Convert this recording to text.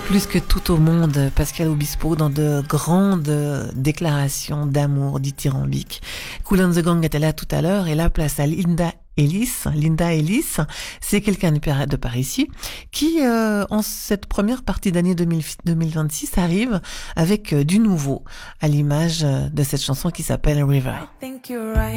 Plus que tout au monde, Pascal Obispo dans de grandes déclarations d'amour dithyrambiques. Kool and the Gang était là tout à l'heure et là place à Linda Ellis. Linda Ellis, c'est quelqu'un de par ici qui, en cette première partie d'année 2026, arrive avec du nouveau à l'image de cette chanson qui s'appelle River.